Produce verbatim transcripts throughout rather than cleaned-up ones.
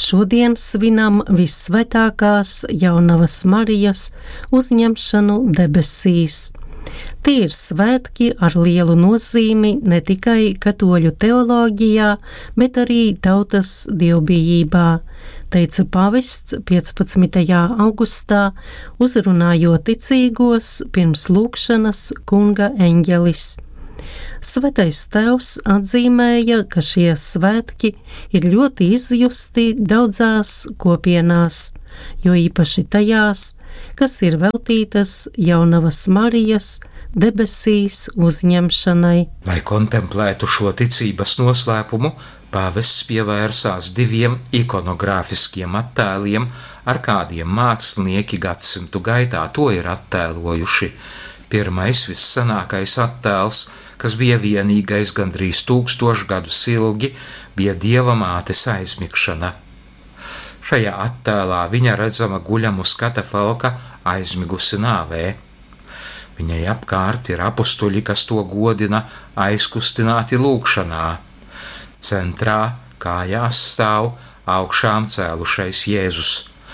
šodien svinam Vissvētākās Jaunavas Marijas uzņemšanu debesīs. Tie ir svētki ar lielu nozīmi ne tikai katoļu teoloģijā, bet arī tautas dievbijībā, teica pavests piecpadsmitajā augustā, uzrunājot ticīgos pirms lūgšanas kunga eņģelis. Svētais Tēvs atzīmēja, ka šie svētki ir ļoti izjusti daudzās kopienās, jo īpaši tajās, kas ir veltītas Jaunavas Marijas debesīs uzņemšanai. Lai kontemplētu šo ticības noslēpumu, pāvests pievērsās diviem ikonogrāfiskiem attēliem, ar kādiem mākslinieki gadsimtu gaitā to ir attēlojuši. Pirmais vissenākais attēls, kas bija vienīgais gandrīz tūkstošu gadus ilgi, bija Dieva mātes aizmigšana. Šajā attēlā viņa redzama guļam uz katafalka aizmigusi nāvē. Viņai apkārt ir apustuļi, kas to godina aizkustināti lūgšanā. Centrā kājās stāv augšām cēlušais Jēzus.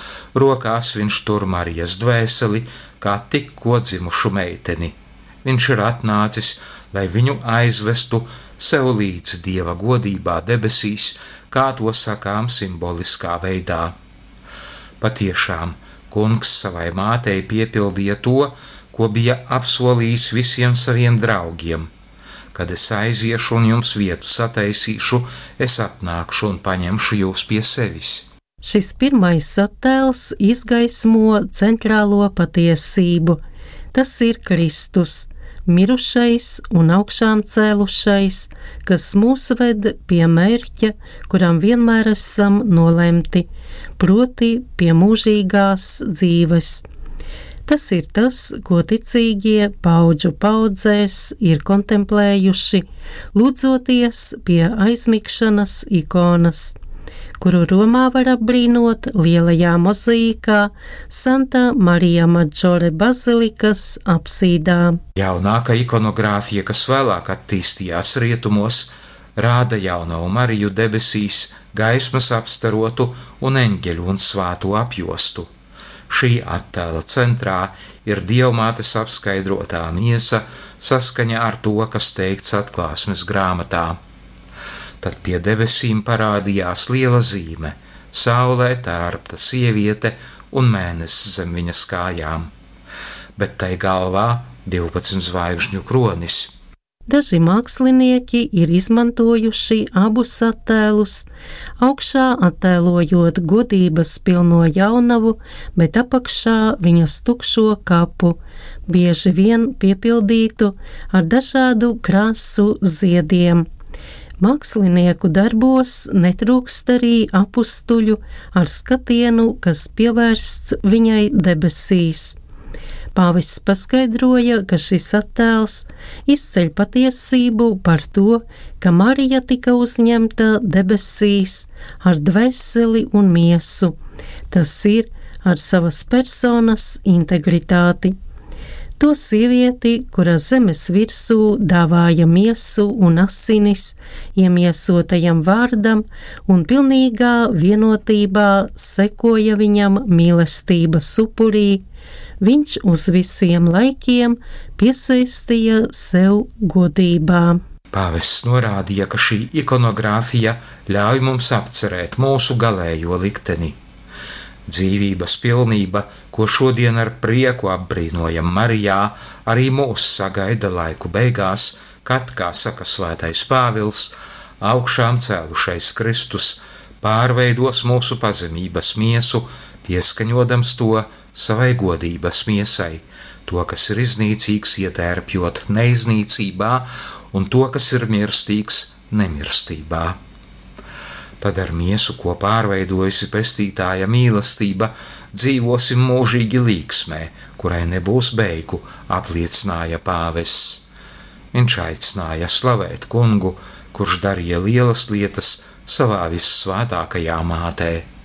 Rokās viņš tur Marijas dvēseli, kā tikko dzimušu meiteni. Viņš ir atnācis, lai viņu aizvestu sev līdz Dieva godībā debesīs, kā to sakām simboliskā veidā. Patiešām, kungs savai mātei piepildīja to, ko bija apsolījis visiem saviem draugiem. Kad es aiziešu un jums vietu sataisīšu, es atnākšu un paņemšu jūs pie sevis. Šis pirmais attēls izgaismo centrālo patiesību. Tas ir Kristus, mirušais un augšām cēlušais, kas mūs ved pie mērķa, kuram vienmēr esam nolemti, proti pie mūžīgās dzīves. Tas ir tas, ko ticīgie paudžu paudzēs ir kontemplējuši, lūdzoties pie aizmigšanas ikonas, kuru Romā var apbrīnot lielajā mozaīkā Santa Marija Maggiore bazilikas apsīdā. Jaunākā ikonogrāfija, kas vēlāk attīstījās rietumos, rāda jauno Mariju debesīs, gaismas apstarotu un eņģeļu un svātu apjostu. Šī attēla centrā ir Dievmātes apskaidrotā miesa saskaņā ar to, kas teikts atklāsmes grāmatā. Tad pie debesīm parādījās liela zīme – saulē tērpta sieviete un mēnesis zem viņas kājām, bet tai galvā divpadsmit zvaigžņu kronis. Daži mākslinieki ir izmantojuši abus attēlus, augšā attēlojot godības pilno jaunavu, bet apakšā viņas tukšo kapu, bieži vien piepildītu ar dažādu krāsu ziediem. Mākslinieku darbos netrūkst arī apustuļu ar skatienu, kas pievērsts viņai debesīs. Pāvests paskaidroja, ka šis attēls izceļ patiesību par to, ka Marija tika uzņemta debesīs ar dvēseli un miesu, tas ir ar savas personas integritāti. To sievieti, kura zemes virsū dāvāja miesu un asinis iemiesotajam vārdam un pilnīgā vienotībā sekoja viņam mīlestības upurī, viņš uz visiem laikiem piesaistīja sev godībā. Pāvests norādīja, ka šī ikonogrāfija ļauj mums apcerēt mūsu galējo likteni. Dzīvības pilnība, ko šodien ar prieku apbrīnojam Marijā, arī mūs sagaida laiku beigās, kad, kā saka svētais Pāvils, augšām cēlušais Kristus pārveidos mūsu pazemības miesu, pieskaņodams to savai godības miesai, to, kas ir iznīcīgs, ietērpjot neiznīcībā, un to, kas ir mirstīgs, nemirstībā. Tad ar miesu, ko pārveidojusi pestītāja mīlestība, dzīvosim mūžīgi līksmē, kurai nebūs beigu, apliecināja pāvests. Viņš aicināja slavēt kungu, kurš darīja lielas lietas savā vissvētākajā mātē.